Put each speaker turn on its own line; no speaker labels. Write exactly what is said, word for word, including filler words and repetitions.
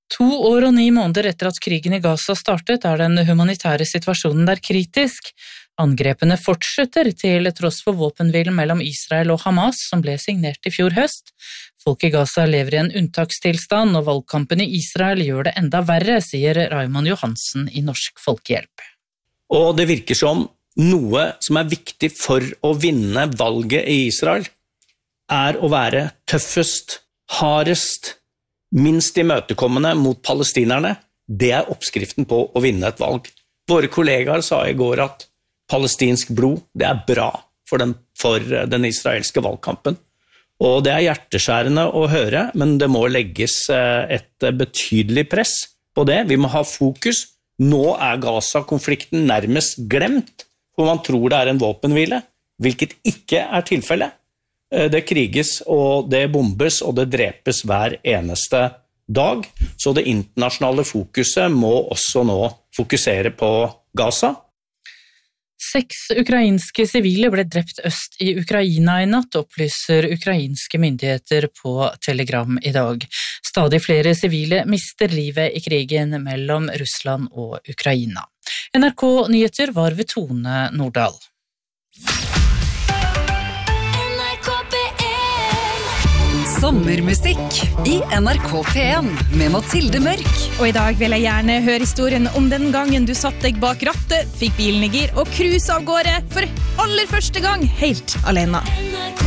To år og ni måneder etter at krigen i Gaza startet, er den humanitære situasjonen der kritisk. Angrepene fortsetter til tross for våpenhvilen mellom Israel og Hamas, som ble signert i fjor høst. Folk i Gaza lever i en unntakstilstand, og valgkampen i Israel gjør det enda verre, sier Raymond Johansen i Norsk Folkehjelp.
Og det virker som noe som er viktig for å vinne valget i Israel, er å være tøffest, hardest, minst imøtekommende mot palestinerne. Det er oppskriften på å vinne et valg. Våre kollegaer sa i går at palestinsk blod, det er bra for den, for den israelske valgkampen. Og det er hjerteskjærende å høre, men det må legges et betydelig press på det. Vi må ha fokus. Nå er Gaza-konflikten nærmest glemt, for man tror det er en våpenhvile, hvilket ikke er tilfellet. Det kriges, og det bombes, og det drepes hver eneste dag. Så det internasjonale fokuset må også nå fokusere på Gaza.
Seks ukrainske sivile ble drept øst i Ukraina i natt, opplyser ukrainske myndigheter på Telegram i dag. Stadig flere sivile mister livet i krigen mellom Russland og Ukraina. N R K Nyheter var ved Tone Nordahl.
Sommermusikk i N R K P en med Mathilde Mørk.
Og i dag vil jeg gjerne høre historien om den gangen du satt deg bak rattet, fikk bilen i gir og cruise av gårde for aller første gang helt alene.